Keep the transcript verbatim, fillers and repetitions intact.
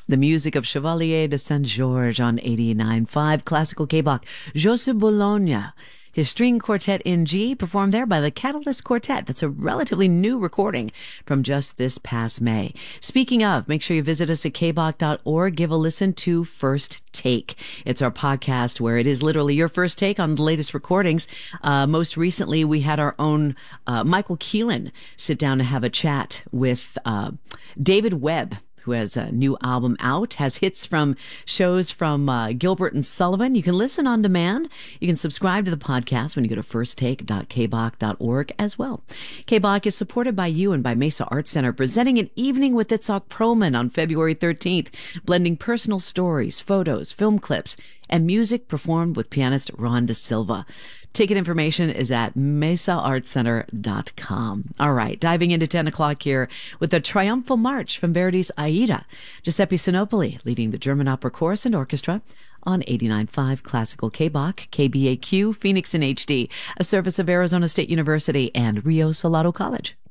The music of Chevalier de Saint-Georges on eighty-nine point five Classical K-Bach. Joseph Bologna, his string quartet in G, performed there by the Catalyst Quartet. That's a relatively new recording from just this past May. Speaking of, make sure you visit us at k bach dot org. Give a listen to First Take. It's our podcast where it is literally your first take on the latest recordings. Uh, most recently, we had our own uh, Michael Keelan sit down to have a chat with uh, David Webb, who has a new album out, has hits from shows from uh, Gilbert and Sullivan. You can listen on demand. You can subscribe to the podcast when you go to first take dot k bach dot org as well. K-Bach is supported by you and by Mesa Arts Center, presenting an evening with Itzhak Perlman on February thirteenth, blending personal stories, photos, film clips, and music performed with pianist Ron De Silva. Ticket information is at mesa arts center dot com. All right, diving into ten o'clock here with a triumphal march from Verdi's Aida. Giuseppe Sinopoli leading the German Opera Chorus and Orchestra on eighty-nine point five Classical K-Bach, K B A Q, Phoenix in H D, a service of Arizona State University and Rio Salado College.